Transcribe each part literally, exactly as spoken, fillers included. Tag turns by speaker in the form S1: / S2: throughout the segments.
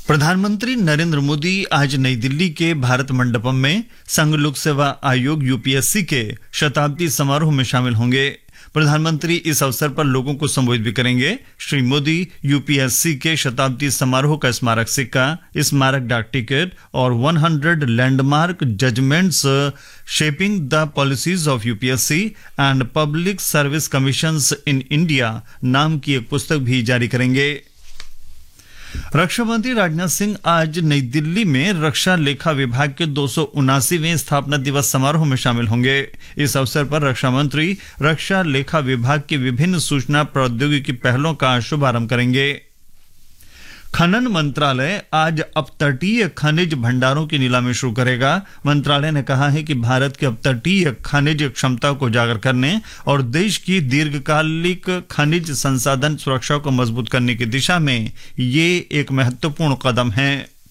S1: प्रधानमंत्री नरेंद्र मोदी आज नई दिल्ली के भारत मंडपम में संघ लोक सेवा आयोग यूपीएससी के शताब्दी समारोह में शामिल होंगे। प्रधानमंत्री इस अवसर पर लोगों को संबोधित भी करेंगे। श्री मोदी यूपीएससी के शताब्दी समारोह का स्मारक सिक्का, स्मारक डाक टिकट और सौ landmark judgments shaping the policies of UPSC and public service commissions in India नाम की एक पुस्तक भी जारी करेंगे। रक्षा मंत्री राजनाथ सिंह आज नई दिल्ली में रक्षा लेखा विभाग के दो सौ उनासीवें स्थापना दिवस समारोह में शामिल होंगे। इस अवसर पर रक्षा मंत्री रक्षा लेखा विभाग की विभिन्न सूचना प्रौद्योगिकी पहलों का शुभारंभ करेंगे। खनन मंत्रालय आज अपतटीय खनिज भंडारों की नीलामी शुरू करेगा। मंत्रालय ने कहा है कि भारत की अपतटीय खनिज क्षमता को उजागर करने और देश की दीर्घकालिक खनिज संसाधन सुरक्षा को मजबूत करने की दिशा में ये एक महत्वपूर्ण कदम है।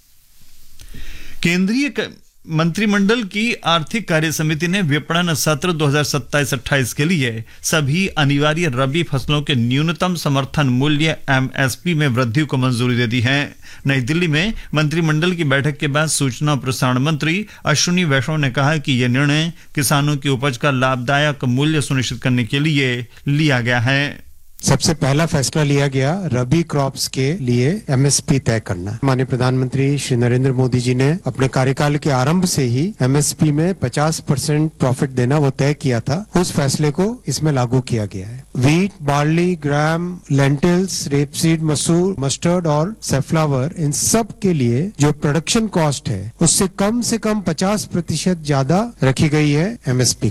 S1: केंद्रीय मंत्रिमंडल की आर्थिक कार्य समिति ने विपणन सत्र दो हज़ार सत्ताईस अट्ठाईस के लिए सभी अनिवार्य रबी फसलों के न्यूनतम समर्थन मूल्य एमएसपी में वृद्धि को मंजूरी दे दी है। नई दिल्ली में मंत्रिमंडल की बैठक के बाद सूचना और प्रसारण मंत्री अश्विनी वैष्णव ने कहा कि यह निर्णय किसानों की उपज का लाभदायक मूल्य सुनिश्चित करने के लिए लिया गया है।
S2: सबसे पहला फैसला लिया गया रबी क्रॉप्स के लिए एमएसपी तय करना। माननीय प्रधानमंत्री श्री नरेंद्र मोदी जी ने अपने कार्यकाल के आरंभ से ही एमएसपी में पचास परसेंट प्रॉफिट देना वो तय किया था। उस फैसले को इसमें लागू किया गया है। वीट, बार्ली, ग्राम, लेंटिल्स, रेपसीड, मसूर, मस्टर्ड और सेफ्लावर, इन सब के लिए जो प्रोडक्शन कॉस्ट है उससे कम से कम पचास प्रतिशत ज्यादा रखी गई है एमएसपी।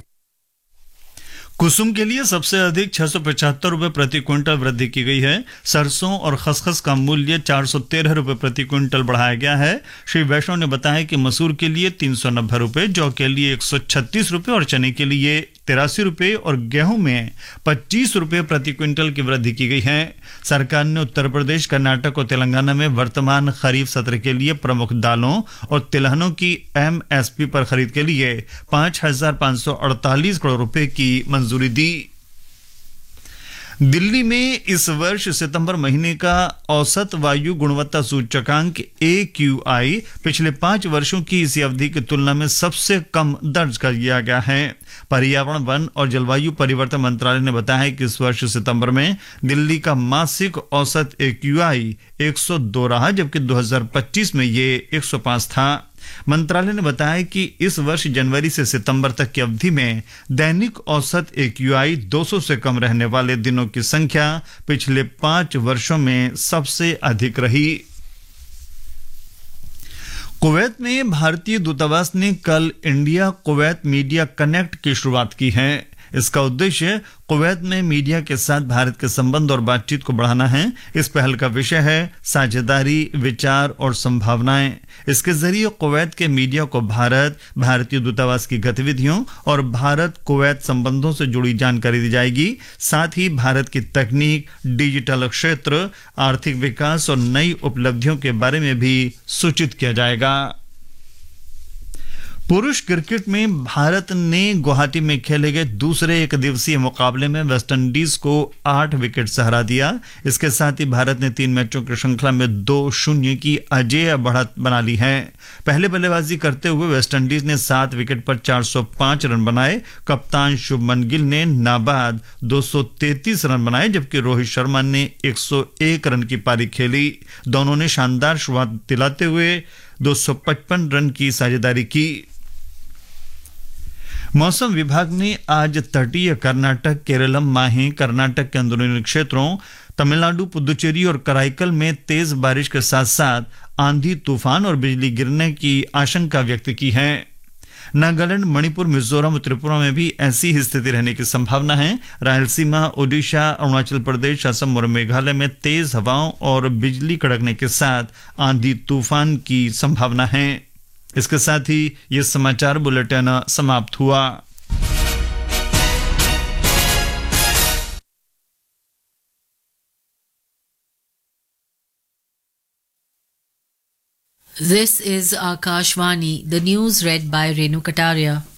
S1: कुसुम के लिए सबसे अधिक छह सौ पचहत्तर रुपए प्रति क्विंटल वृद्धि की गई है। सरसों और खसखस का मूल्य चार सौ तेरह रुपए प्रति क्विंटल बढ़ाया गया है। श्री वैष्णव ने बताया कि मसूर के लिए तीन सौ नब्बे रुपए, जौ के लिए एक सौ छत्तीस रुपए और चने के लिए तिरासी रुपए और गेहूं में पच्चीस रुपए प्रति क्विंटल की वृद्धि की गई है। सरकार ने उत्तर प्रदेश, कर्नाटक और तेलंगाना में वर्तमान खरीफ सत्र के लिए प्रमुख दालों और तिलहनों की एमएसपी पर खरीद के लिए पांच हजार पांच सौ अड़तालीस करोड़ रुपए की मंजूरी दी। दिल्ली में इस वर्ष सितंबर महीने का औसत वायु गुणवत्ता सूचकांक ए क्यू आई पिछले पांच वर्षों की इसी अवधि की तुलना में सबसे कम दर्ज कर दिया गया है। पर्यावरण, वन और जलवायु परिवर्तन मंत्रालय ने बताया है कि इस वर्ष सितंबर में दिल्ली का मासिक औसत ए क्यू आई एक सौ दो रहा, जबकि दो हज़ार पच्चीस में ये एक सौ पाँच था। मंत्रालय ने बताया कि इस वर्ष जनवरी से सितंबर तक की अवधि में दैनिक औसत ए क्यू आई दो सौ से कम रहने वाले दिनों की संख्या पिछले पांच वर्षों में सबसे अधिक रही। कुवैत में भारतीय दूतावास ने कल इंडिया कुवैत मीडिया कनेक्ट की शुरुआत की है। इसका उद्देश्य कुवैत में मीडिया के साथ भारत के संबंध और बातचीत को बढ़ाना है। इस पहल का विषय है साझेदारी, विचार और संभावनाएं। इसके जरिए कुवैत के मीडिया को भारत, भारतीय दूतावास की गतिविधियों और भारत कुवैत संबंधों से जुड़ी जानकारी दी जाएगी। साथ ही भारत की तकनीक, डिजिटल क्षेत्र, आर्थिक विकास और नई उपलब्धियों के बारे में भी सूचित किया जाएगा। पुरुष क्रिकेट में भारत ने गुवाहाटी में खेले गए दूसरे एक दिवसीय मुकाबले में वेस्टइंडीज को आठ विकेट से हरा दिया। इसके साथ ही भारत ने तीन मैचों की श्रृंखला में दो शून्य की अजेय बढ़त बना ली है। पहले बल्लेबाजी करते हुए वेस्टइंडीज ने सात विकेट पर चार सौ पाँच रन बनाए। कप्तान शुभमन गिल ने नाबाद दो सौ तैंतीस रन बनाए, जबकि रोहित शर्मा ने एक सौ एक रन की पारी खेली। दोनों ने शानदार शुरुआत दिलाते हुए दो सौ पचपन रन की साझेदारी की। मौसम विभाग ने आज तटीय कर्नाटक, केरलम, माहे, कर्नाटक के अंदरूनी क्षेत्रों, तमिलनाडु, पुदुचेरी और कराईकल में तेज बारिश के साथ साथ आंधी, तूफान और बिजली गिरने की आशंका व्यक्त की है। नागालैंड, मणिपुर, मिजोरम और त्रिपुरा में भी ऐसी ही स्थिति रहने की संभावना है। रायलसीमा, ओडिशा, अरुणाचल प्रदेश, असम और मेघालय में तेज हवाओं और बिजली कड़कने के साथ आंधी, तूफान की संभावना है। इसके साथ ही ये समाचार बुलेटिन समाप्त हुआ।
S3: This is Akashvani, the news read by Renu Kataria.